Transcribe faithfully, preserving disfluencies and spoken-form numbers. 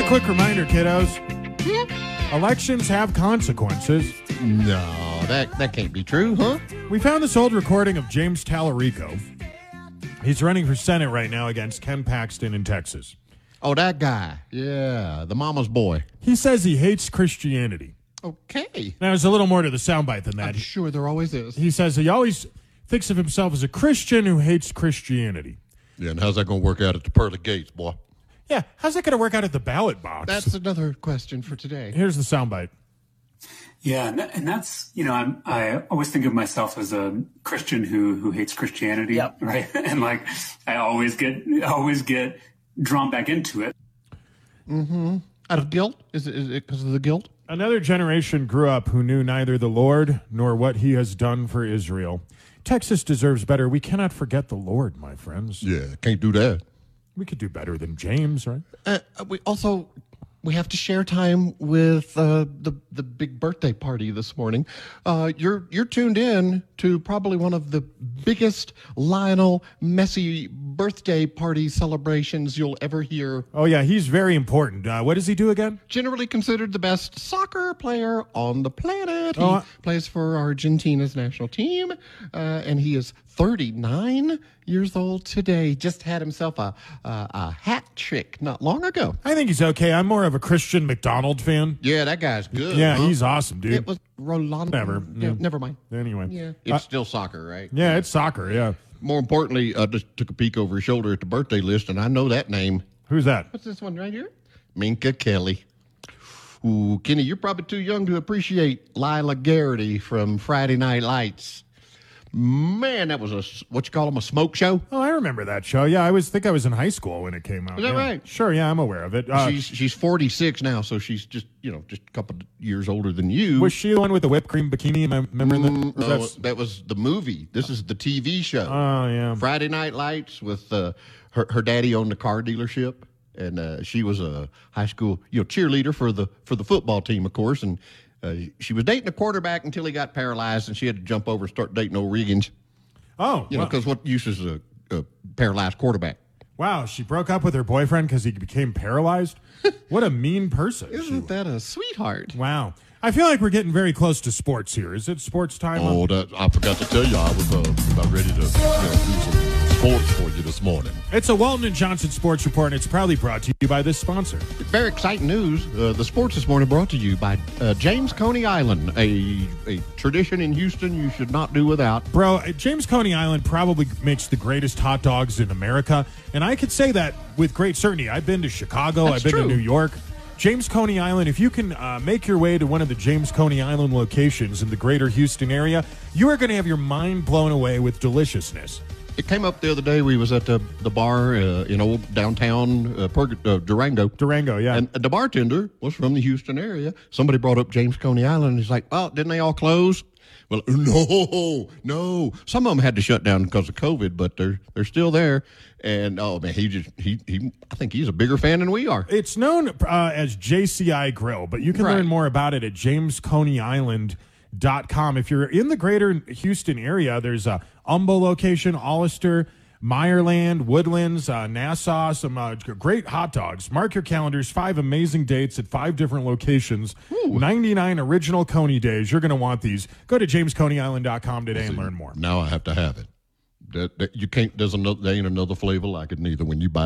quick reminder, kiddos. Elections have consequences. No, that, that can't be true, huh? We found this old recording of James Tallarico. He's running for Senate right now against Ken Paxton in Texas. Oh, that guy. Yeah, the mama's boy. He says he hates Christianity. Okay. Now, there's a little more to the soundbite than that. I'm sure there always is. He says he always thinks of himself as a Christian who hates Christianity. Yeah, and how's that going to work out at the pearly gates, boy? Yeah, how's that going to work out at the ballot box? That's another question for today. Here's the soundbite. Yeah, and, that, and that's, you know, I'm, I always think of myself as a Christian who who hates Christianity, yep. right? And like, I always get always get drawn back into it. Mm-hmm. Out of guilt? Is it is it because of the guilt? Another generation grew up who knew neither the Lord nor what he has done for Israel. Texas deserves better. We cannot forget the Lord, my friends. Yeah, can't do that. We could do better than James, right? Uh, we also we have to share time with uh, the the big birthday party this morning. Uh, you're you're tuned in to probably one of the biggest Lionel Messi birthday party celebrations you'll ever hear. Oh yeah, he's very important. Uh, what does he do again? Generally considered the best soccer player on the planet. He Oh, I- plays for Argentina's national team, uh, and he is thirty-nine years old today. Just had himself a, a a hat trick not long ago. I think he's okay. I'm more of a Christian McDonald fan. Yeah, that guy's good. Yeah, huh? he's awesome, dude. It was Rolando. Never. Yeah, Yeah. never mind. Anyway. Yeah, it's Uh, still soccer, right? yeah, it's soccer, yeah. More importantly, I just took a peek over his shoulder at the birthday list, and I know that name. Who's that? What's this one right here? Minka Kelly. Ooh, Kenny, you're probably too young to appreciate Lila Garrity from Friday Night Lights. Man, that was a, what you call them, a smoke show? Oh, I remember that show. Yeah, I was think I was in high school when it came out. Is that Yeah. right? Sure, yeah, I'm aware of it. Uh, she's she's forty-six now, so she's just, you know, just a couple of years older than you. was she the one with the whipped cream bikini? Am I remembering Mm, that? no, That's- that was the movie. This is the T V show. Oh, yeah. Friday Night Lights with uh, her, her daddy owned a car dealership, and uh, she was a high school, you know, cheerleader for the for the football team, of course. And uh, she was dating a quarterback until he got paralyzed, and she had to jump over and start dating old Riggins. Oh, You know, wow. because what use is a, a paralyzed quarterback? Wow, she broke up with her boyfriend because he became paralyzed? What a mean person. she Isn't was. that a sweetheart? Wow. I feel like we're getting very close to sports here. Is it sports time? Oh, that, I forgot to tell you, I was uh, about ready to you know, do some sports for you this morning. It's a Walton and Johnson Sports Report, and it's proudly brought to you by this sponsor. Very exciting news. Uh, the sports this morning brought to you by uh, James Coney Island, a, a tradition in Houston you should not do without. Bro, uh, James Coney Island probably makes the greatest hot dogs in America, and I could say that with great certainty. I've been to Chicago, That's I've been true. to New York. James Coney Island, if you can uh, make your way to one of the James Coney Island locations in the greater Houston area, you are going to have your mind blown away with deliciousness. It came up the other day. We was at the, the bar uh, in old downtown uh, Purg- uh, Durango. Durango, yeah. And the bartender was from the Houston area. Somebody brought up James Coney Island. And he's like, well, didn't they all close? Well, no, no. Some of them had to shut down because of COVID, but they're they're still there. And oh man, he just he he. I think he's a bigger fan than we are. It's known uh, as J C I Grill, but you can Right. learn more about it at james coney island dot com. If you're in the greater Houston area, there's a Humble location, Hollister, Meyerland, Woodlands, uh, Nassau, some uh, great hot dogs. Mark your calendars. Five amazing dates at five different locations. ninety-nine original Coney days. You're going to want these. Go to james coney island dot com today and learn more. Now I have to have it. That, that you can't. There's another. There ain't another flavor like it neither. When you buy